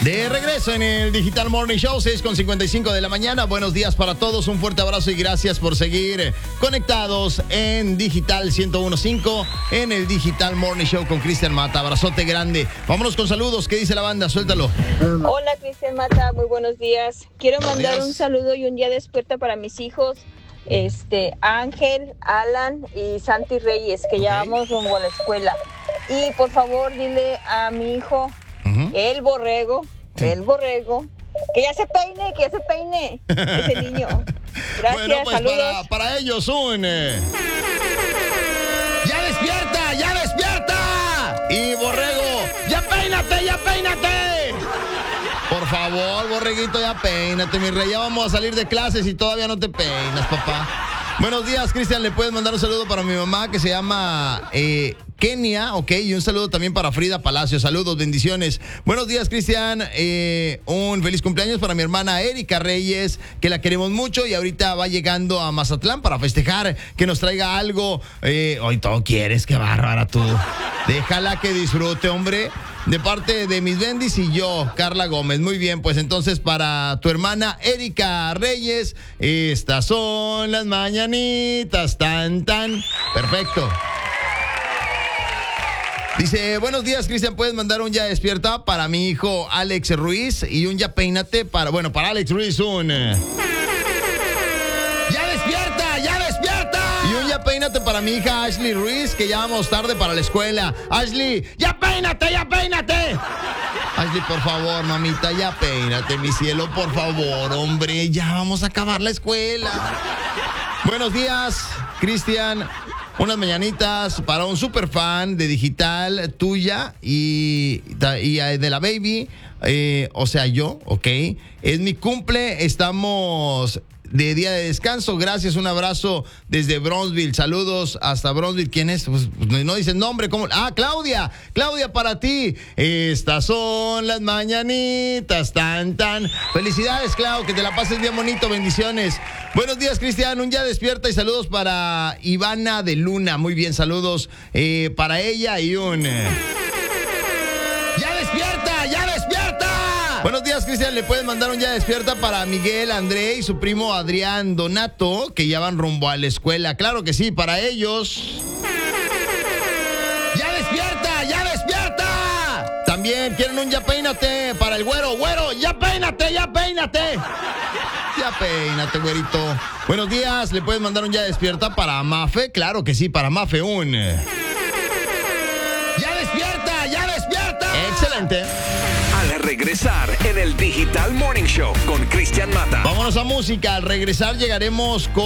De regreso en el Digital Morning Show, 6:55 de la mañana. Buenos días para todos, un fuerte abrazo y gracias por seguir conectados en Digital 101.5, en el Digital Morning Show con Cristian Mata. Abrazote grande. Vámonos con saludos. ¿Qué dice la banda? Suéltalo. Hola, Cristian Mata, muy buenos días. Quiero mandar un saludo y un día despierta para mis hijos, Ángel, Alan y Santi Reyes, que ya vamos rumbo a la escuela. Y por favor, dile a mi hijo, el borrego, que ya se peine, ese niño. Gracias, bueno, pues saludos. para ellos un... ¡Ya despierta! ¡Ya despierta! Y borrego, ¡ya peínate! ¡Ya peínate! Por favor, borreguito, ya peínate, mi rey. Ya vamos a salir de clases y todavía no te peinas, papá. Buenos días, Cristian. Le puedes mandar un saludo para mi mamá que se llama Kenia, ok. Y un saludo también para Frida Palacio. Saludos, bendiciones. Buenos días, Cristian. Un feliz cumpleaños para mi hermana Erika Reyes, que la queremos mucho y ahorita va llegando a Mazatlán para festejar, que nos traiga algo. Hoy todo quieres, qué bárbara tú. Déjala que disfrute, hombre. De parte de mis bendis y yo, Carla Gómez. Muy bien, pues entonces para tu hermana Erika Reyes, estas son las mañanitas, tan. Perfecto. Dice, buenos días, Cristian, ¿puedes mandar un ya despierta para mi hijo Alex Ruiz? Y un ya peínate para Alex Ruiz, un... ¡Ya despierta! ¡Ya despierta! Y un ya peínate para mi hija Ashley Ruiz, que ya vamos tarde para la escuela. Ashley, ¡ya peínate! ¡Ya peínate! Ashley, por favor, mamita, ya peínate, mi cielo, por favor, hombre, ya vamos a acabar la escuela. Buenos días, Cristian. Unas mañanitas para un super fan de Digital tuya y de la baby, o sea, yo, ok. Es mi cumple, estamos de día de descanso. Gracias, un abrazo desde Bronzeville. Saludos hasta Bronzeville. ¿Quién es? Pues no dice el nombre. ¿Cómo? Ah, Claudia. Claudia, para ti. Estas son las mañanitas, tan. Felicidades, Clau, que te la pases bien bonito. Bendiciones. Buenos días, Cristian. Un ya despierta y saludos para Ivana de Luna. Muy bien, saludos para ella y un... ¡Ya despierta! ¡Ya despierta! Buenos días, Cristian. Le puedes mandar un ya despierta para Miguel, André y su primo Adrián Donato, que ya van rumbo a la escuela. Claro que sí, para ellos. ¡Ya despierta! ¡Ya despierta! También quieren un ya peínate para el güero. ¡Güero, ya peínate! ¡Ya peínate! Ya peínate, güerito. Buenos días. Le puedes mandar un ya despierta para Mafe. Claro que sí, para Mafe un... ¡Ya despierta! ¡Ya despierta! Excelente. Al regresar en el Digital Morning Show con Cristian Mata. Vámonos a música. Al regresar llegaremos con